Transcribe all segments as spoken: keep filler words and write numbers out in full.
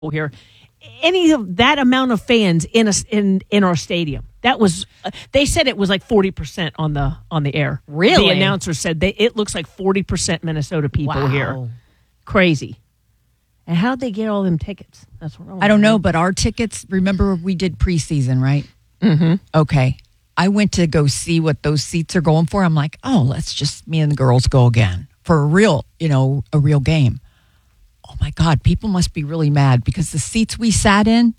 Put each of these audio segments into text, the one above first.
here. Any of that amount of fans in a, in in our stadium. That was uh, they said it was like forty percent on the on the air. Really? The announcer said they, it looks like forty percent Minnesota people wow. here. Crazy. And how'd they get all them tickets? That's what I, I don't know, but our tickets, remember we did preseason, right? Mm-hmm. Okay. I went to go see what those seats are going for. I'm like, oh, let's just, me and the girls go again for a real, you know, a real game. Oh my God, people must be really mad because the seats we sat in,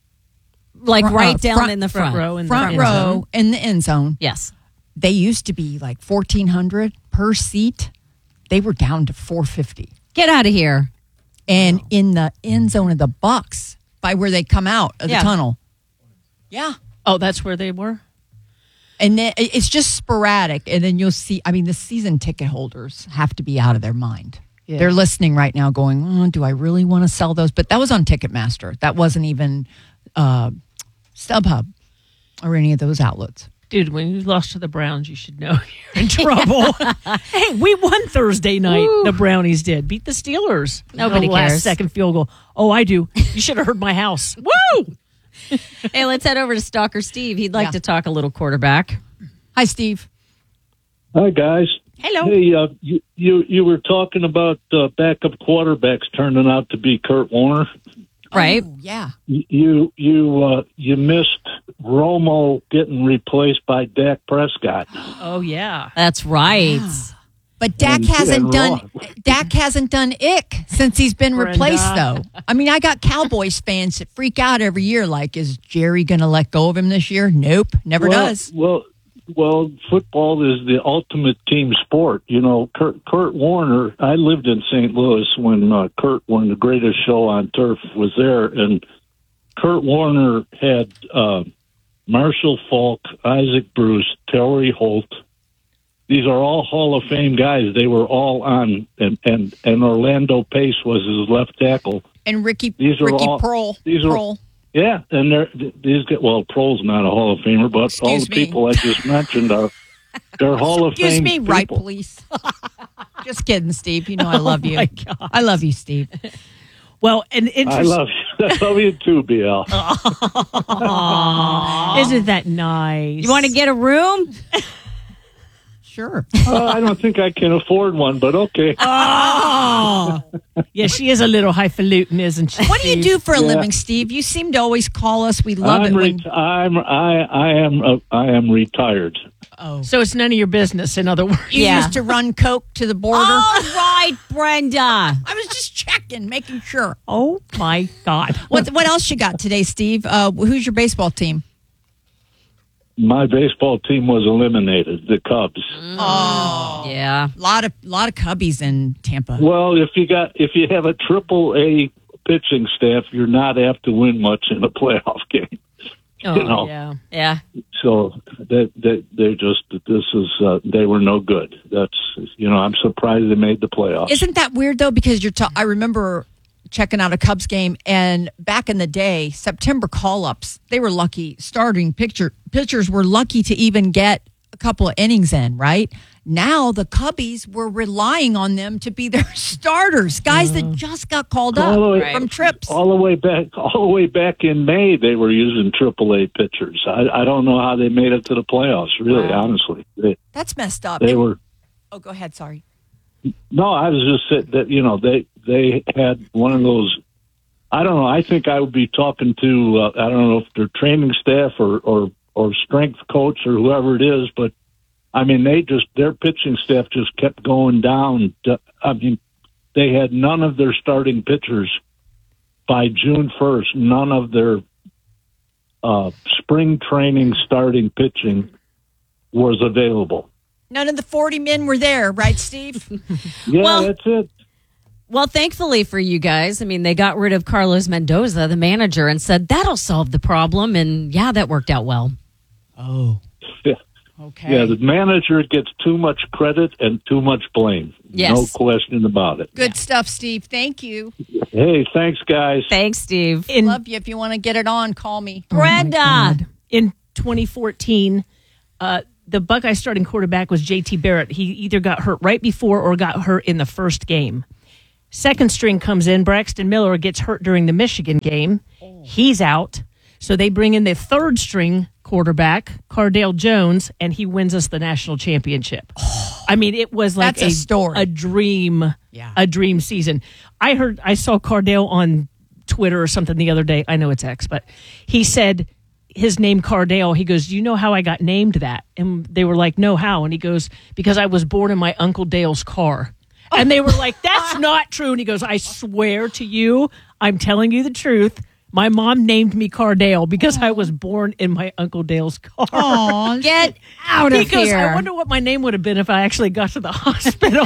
like front, right uh, down front, in the front, front row in front the row end zone. in the end zone. Yes. They used to be like fourteen hundred per seat. They were down to four fifty. Get out of here. And in the end zone of the Bucks, by where they come out of Yeah. the tunnel. Yeah. Oh, that's where they were? And then it's just sporadic. And then you'll see, I mean, the season ticket holders have to be out of their mind. Yeah. They're listening right now going, oh, do I really want to sell those? But that was on Ticketmaster. That wasn't even uh, StubHub or any of those outlets. Dude, when you lost to the Browns, you should know you're in trouble. Hey, we won Thursday night. Woo. The Brownies did. Beat the Steelers. Nobody the last cares. second field goal. Oh, I do. You should have heard my house. Woo! Hey, let's head over to Stalker Steve. He'd like Yeah. to talk a little quarterback. Hi, Steve. Hi, guys. Hello. Hey, uh, you, you you were talking about uh, backup quarterbacks turning out to be Kurt Warner. Right. Oh, yeah. You you uh, you missed Romo getting replaced by Dak Prescott. Oh, yeah. That's right. But Dak And- hasn't and done Ron. Dak hasn't done ick since he's been Brenda. replaced though. I mean, I got Cowboys fans that freak out every year like, is Jerry gonna let go of him this year? Nope, never well, does. Well, well, football is the ultimate team sport. You know, Kurt, Kurt Warner. I lived in Saint Louis when uh, Kurt, when the greatest show on turf was there, and Kurt Warner had uh, Marshall Falk, Isaac Bruce, Terry Holt. These are all Hall of Fame guys. They were all on, and and, and Orlando Pace was his left tackle. And Ricky These are Ricky all- Pearl. these are- Pearl. Yeah, and they're, these get well. Prohl's not a Hall of Famer, but all Excuse the me. people I just mentioned are they're Hall of Excuse Fame. me, right, people. police. Just kidding, Steve. You know I love you. my God. I love you, Steve. Well, and I interesting. love you. I love you too, B L. Isn't that nice? You want to get a room? Sure. Oh, I don't think I can afford one, but okay. Oh, yeah, she is a little highfalutin, isn't she? What do you Steve? do for a Yeah. living, Steve? You seem to always call us. We love I'm, it when. ret- I'm I I am uh, I am retired. Oh. So it's none of your business, in other words. You Yeah. used to run coke to the border. All right, Brenda. I was just checking, making sure. Oh, my God. What what else you got today, Steve? Uh, who's your baseball team? My baseball team was eliminated, the Cubs. Oh, Yeah. a lot of lot of Cubbies in Tampa. Well, if you got if you have a triple A pitching staff, you're not apt to win much in a playoff game. Oh, You know. yeah. Yeah. So they they they just this is uh, they were no good. That's you know I'm surprised they made the playoffs. Isn't that weird though? Because you're. Ta- I remember checking out a Cubs game, and back in the day, September call-ups, they were lucky. Starting pitcher pitchers were lucky to even get a couple of innings in. Right now, the Cubbies were relying on them to be their starters, guys that just got called up All the way- from trips. all the way back all the way back in May they were using triple A pitchers. I, I don't know how they made it to the playoffs. Really, Wow. honestly, they, That's messed up. they were. Oh, go ahead. Sorry. No, I was just saying that you know they they had one of those. I don't know. I think I would be talking to uh, I don't know if they're training staff or, or or strength coach or whoever it is, but I mean they just their pitching staff just kept going down. To, I mean they had none of their starting pitchers by June first. None of their uh, spring training starting pitching was available. None of the forty men were there, right, Steve? Yeah, Well- that's it. Well, thankfully for you guys, I mean, they got rid of Carlos Mendoza, the manager, and said that'll solve the problem. And yeah, that worked out well. Oh. Yeah. Okay. Yeah, the manager gets too much credit and too much blame. Yes. No question about it. Good stuff, Steve. Thank you. Hey, thanks, guys. Thanks, Steve. In, Love you. If you want to get it on, call me. Brenda. in twenty fourteen, uh, the Buckeye starting quarterback was J T Barrett. He either got hurt right before or got hurt in the first game. Second string comes in. Braxton Miller gets hurt during the Michigan game. He's out. So they bring in the third string quarterback, Cardale Jones, and he wins us the national championship. I mean, it was like That's a story. a dream, Yeah. a dream season. I heard, I saw Cardale on Twitter or something the other day. I know it's X, but he said his name Cardale. He goes, "Do you know how I got named that?" And they were like, "No, how?" And he goes, "Because I was born in my Uncle Dale's car." And they were like, "That's not true." And he goes, "I swear to you, I'm telling you the truth. My mom named me Cardale because I was born in my Uncle Dale's car." Aw, Get out He of goes, here. "I wonder what my name would have been if I actually got to the hospital."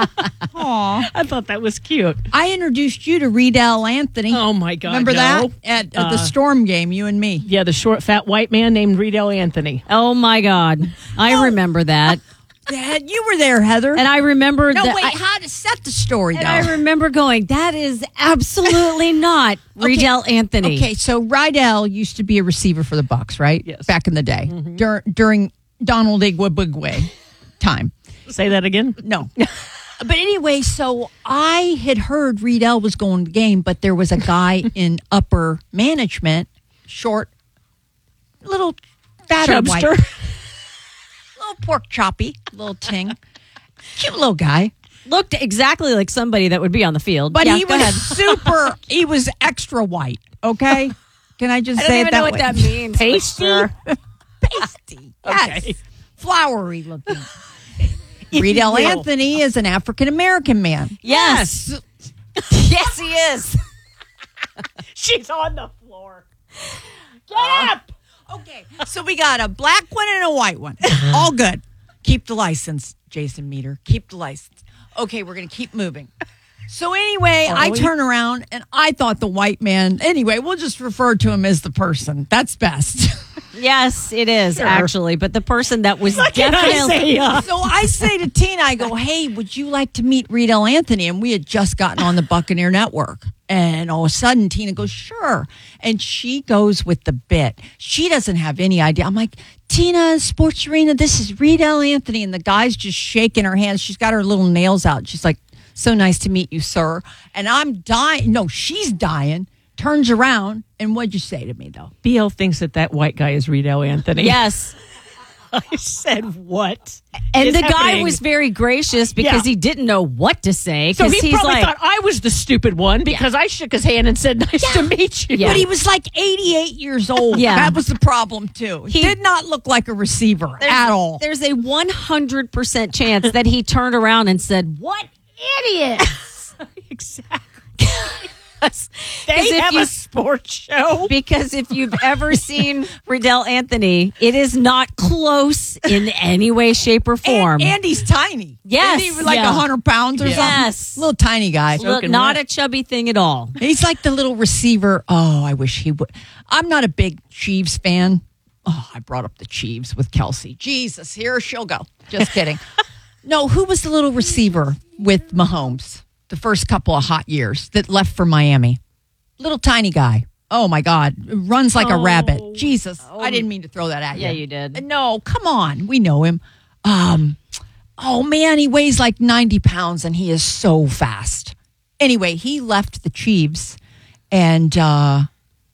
aw. I thought that was cute. I introduced you to Riedel Anthony. Oh, my God. Remember no. that? At, at the Uh, Storm game, you and me. Yeah, the short, fat white man named Riedel Anthony. Oh my God. I remember that. Dad, you were there, Heather. And I remember no, that wait, I, how to set the story, and though. I remember going, that is absolutely not Riedel Anthony. Okay, so Rydell used to be a receiver for the Bucks, right? Yes. Back in the day, Dur- during Donald Igwebugwe time. Say that again. No. But anyway, so I had heard Riedel was going to the game, but there was a guy in upper management, short, little fatter white, Chubster. little pork choppy, little ting, cute little guy. Looked exactly like somebody that would be on the field. But Yeah, he go was ahead. super, he was extra white, okay? Can I just I don't say even it that know way? what that means. Pasty? Sure. Pasty. Yes. Okay. Flowery looking. Riedel will. Anthony is an African American man. Yes. Yes, he is. She's on the floor. Get up. Okay, so we got a black one and a white one. All good. Keep the license, Jason Meter. Keep the license. Okay, we're going to keep moving. So anyway, I we? turn around and I thought the white man, anyway, we'll just refer to him as the person. That's best. Yes, it is Sure. actually. But the person that was Look at definitely Isaiah. So I say to Tina, I go, hey, would you like to meet Riedel Anthony? And we had just gotten on the Buccaneer Network. And all of a sudden, Tina goes, sure. And she goes with the bit. She doesn't have any idea. I'm like, Tina, Sports Arena, this is Riedel Anthony. And the guy's just shaking her hands. She's got her little nails out. She's like, so nice to meet you, sir. And I'm dying. No, she's dying. Turns around. And what'd you say to me, though? B L thinks that that white guy is Riedel Anthony. Yes. I said what? And is the guy happening? was very gracious because Yeah. he didn't know what to say. So Because he he's probably like, thought I was the stupid one because I shook his hand and said, "Nice to meet you." Yeah. But he was like eighty-eight years old. Yeah. That was the problem, too. He He- did not look like a receiver there's, at all. There's a one hundred percent chance that he turned around and said, "What idiots!" Exactly. Because They if have you- a sports show. Because if you've ever seen Riedel Anthony, it is not close in any way, shape, or form. And, and he's tiny. Yes, Isn't he like yeah. one hundred pounds or Yes. something? Little tiny guy. Look, Soaking not wet. a chubby thing at all. He's like the little receiver. Oh, I wish he would. I'm not a big Chiefs fan. Oh, I brought up the Chiefs with Kelsey. Jesus, here she'll go. Just kidding. No, who was the little receiver with Mahomes the first couple of hot years that left for Miami? Little tiny guy. Oh, my God. Runs like a rabbit. Jesus. I didn't mean to throw that at you. Yeah, you did. No, come on. We know him. Um, oh, man, he weighs like ninety pounds and he is so fast. Anyway, he left the Chiefs and uh,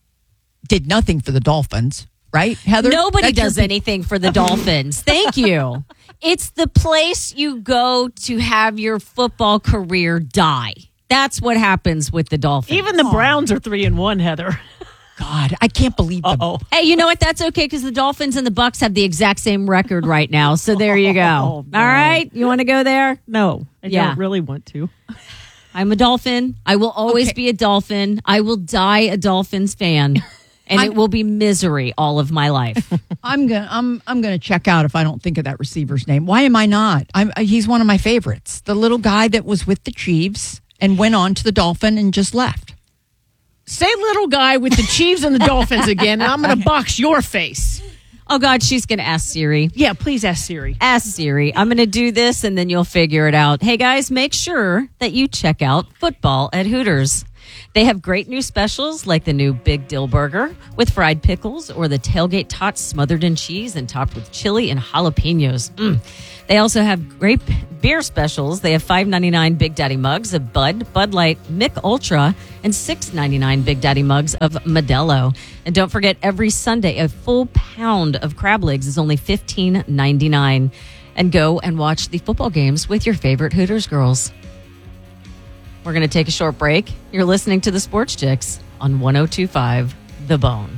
did nothing for the Dolphins, right, Heather? Nobody That's your does pe- anything for the Dolphins. Thank you. It's the place you go to have your football career die. That's what happens with the Dolphins. Even the Browns are three and one, Heather. God, I can't believe them. Oh, Hey, you know what? That's okay because the Dolphins and the Bucks have the exact same record right now. So there you go. Oh, no. All right, you want to go there? no, I Yeah. don't really want to. I'm a Dolphin. I will always Okay. be a Dolphin. I will die a Dolphins fan, and I'm- it will be misery all of my life. I'm gonna, I'm, I'm gonna check out if I don't think of that receiver's name. Why am I not? I'm, uh, he's one of my favorites. The little guy that was with the Chiefs and went on to the Dolphin and just left. Say little guy with the Chiefs and the Dolphins again, and I'm going to box your face. Oh God, she's gonna ask Siri. Yeah, please ask Siri. Ask Siri. I'm going to do this and then you'll figure it out. Hey guys, make sure that you check out football at Hooters. They have great new specials like the new Big Dill Burger with fried pickles or the Tailgate Tots smothered in cheese and topped with chili and jalapenos. Mm. They also have great beer specials. They have five ninety-nine Big Daddy mugs of Bud, Bud Light, Mick Ultra, and six ninety-nine Big Daddy mugs of Modelo. And don't forget, every Sunday, a full pound of crab legs is only fifteen ninety-nine. And go and watch the football games with your favorite Hooters girls. We're going to take a short break. You're listening to the Sports Chicks on one oh two point five The Bone.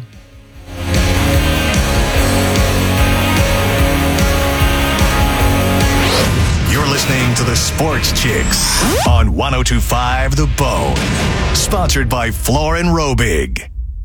You're listening to the Sports Chicks on one oh two point five The Bone. Sponsored by Floor and Robig.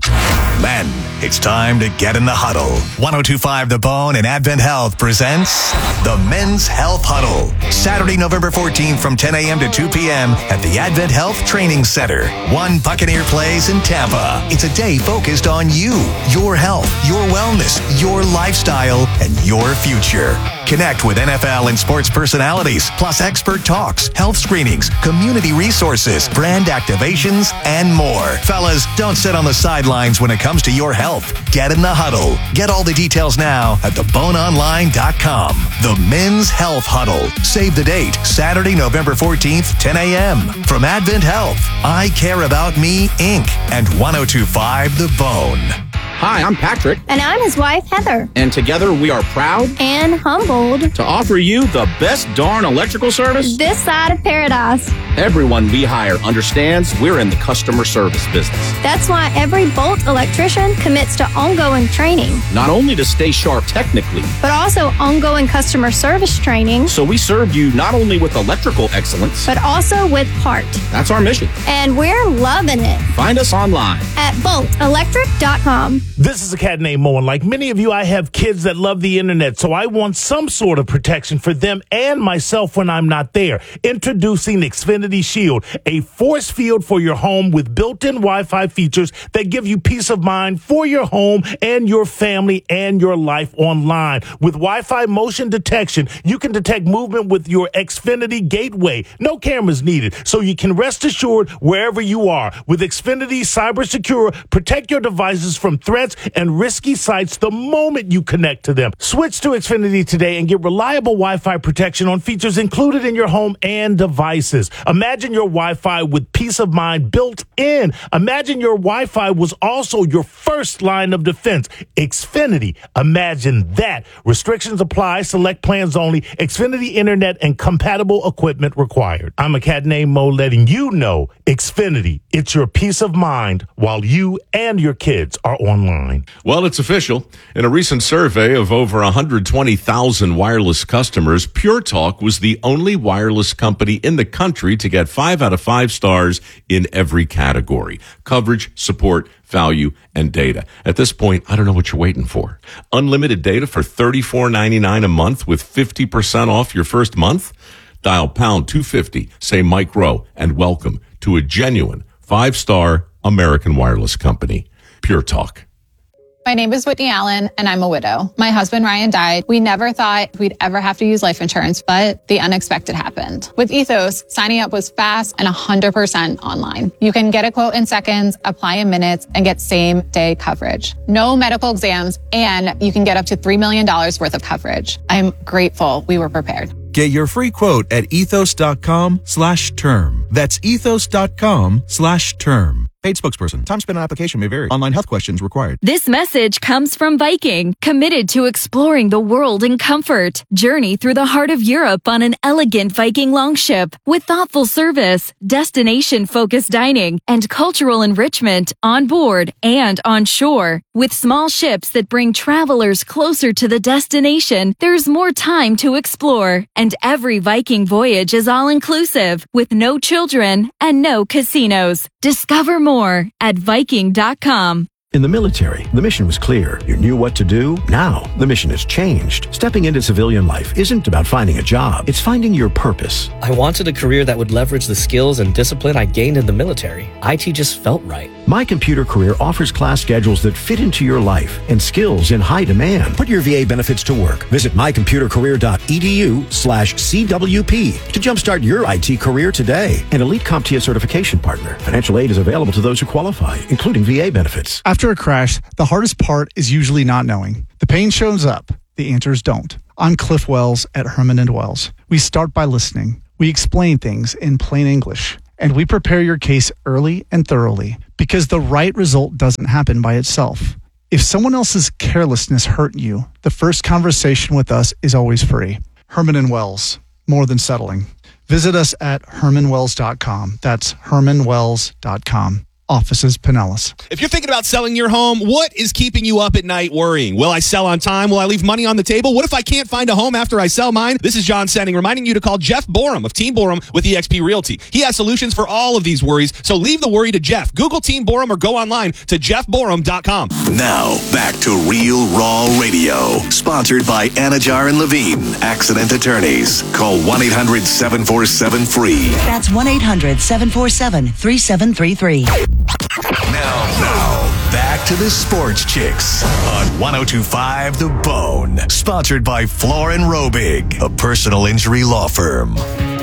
Men, it's time to get in the huddle. one oh two point five The Bone and Advent Health presents the Men's Health Huddle. Saturday, November fourteenth from ten a.m. to two p.m. at the Advent Health Training Center. One Buccaneer Place in Tampa. It's a day focused on you, your health, your wellness, your lifestyle, and your future. Connect with N F L and sports personalities, plus expert talks, health screenings, community resources, brand activations, and more. Fellas, don't sit on the sidelines when it comes to your health. Get in the huddle. Get all the details now at the bone online dot com. The Men's Health Huddle. Save the date, Saturday, November fourteenth, ten a.m. From Advent Health, I Care About Me, Incorporated, and one oh two point five The Bone. Hi, I'm Patrick. And I'm his wife, Heather. And together we are proud and humbled to offer you the best darn electrical service this side of paradise. Everyone we hire understands we're in the customer service business. That's why every Bolt electrician commits to ongoing training. Not only to stay sharp technically, but also ongoing customer service training. So we serve you not only with electrical excellence, but also with heart. That's our mission. And we're loving it. Find us online at bolt electric dot com. This is a cat named Mo, and like many of you, I have kids that love the internet, so I want some sort of protection for them and myself when I'm not there. Introducing Xfinity Shield, a force field for your home with built-in Wi-Fi features that give you peace of mind for your home and your family and your life online. With Wi-Fi motion detection, you can detect movement with your Xfinity gateway. No cameras needed, so you can rest assured wherever you are. With Xfinity Cyber Secure, protect your devices from threats and risky sites the moment you connect to them. Switch to Xfinity today and get reliable Wi-Fi protection on features included in your home and devices. Imagine your Wi-Fi with peace of mind built in. Imagine your Wi-Fi was also your first line of defense. Xfinity. Imagine that. Restrictions apply. Select plans only. Xfinity Internet and compatible equipment required. I'm a cat named Mo, letting you know Xfinity. It's your peace of mind while you and your kids are online. Well, it's official. In a recent survey of over one hundred twenty thousand wireless customers, Pure Talk was the only wireless company in the country to get five out of five stars in every category: coverage, support, value, and data. At this point, I don't know what you're waiting for. Unlimited data for thirty-four ninety-nine a month with fifty percent off your first month? Dial pound two fifty, say Mike Rowe, and welcome to a genuine five-star American wireless company. Pure Talk. My name is Whitney Allen, and I'm a widow. My husband, Ryan, died. We never thought we'd ever have to use life insurance, but the unexpected happened. With Ethos, signing up was fast and one hundred percent online. You can get a quote in seconds, apply in minutes, and get same-day coverage. No medical exams, and you can get up to three million dollars worth of coverage. I'm grateful we were prepared. Get your free quote at ethos.com slash term. That's ethos.com slash term. Paid spokesperson. Time spent on application may vary. Online health questions required. This message comes from Viking, committed to exploring the world in comfort. Journey through the heart of Europe on an elegant Viking longship with thoughtful service, destination-focused dining, and cultural enrichment on board and on shore. With small ships that bring travelers closer to the destination, there's more time to explore. And every Viking voyage is all-inclusive, with no children and no casinos. Discover more at Viking dot com. In the military, the mission was clear. You knew what to do. Now, the mission has changed. Stepping into civilian life isn't about finding a job. It's finding your purpose. I wanted a career that would leverage the skills and discipline I gained in the military. I T just felt right. My Computer Career offers class schedules that fit into your life and skills in high demand. Put your V A benefits to work. Visit mycomputercareer.edu slash CWP to jumpstart your I T career today. An Elite CompTIA certification partner. Financial aid is available to those who qualify, including V A benefits. After a crash, the hardest part is usually not knowing. The pain shows up. The answers don't. I'm Cliff Wells at Herman and Wells. We start by listening. We explain things in plain English. And we prepare your case early and thoroughly because the right result doesn't happen by itself. If someone else's carelessness hurt you, the first conversation with us is always free. Herman and Wells, more than settling. Visit us at herman wells dot com. That's herman wells dot com. Offices Pinellas. If you're thinking about selling your home, what is keeping you up at night worrying? Will I sell on time? Will I leave money on the table? What if I can't find a home after I sell mine? This is John Senning reminding you to call Jeff Borum of Team Borum with E X P Realty. He has solutions for all of these worries, so leave the worry to Jeff. Google Team Borum or go online to jeff borum dot com. Now, back to Real Raw Radio, sponsored by Anajar and Levine, Accident Attorneys. Call one eight hundred seven four seven free. That's one eight hundred seven four seven three seven three three. Now, now, back to the Sports Chicks on one oh two point five The Bone. Sponsored by Floor and Robig, a personal injury law firm.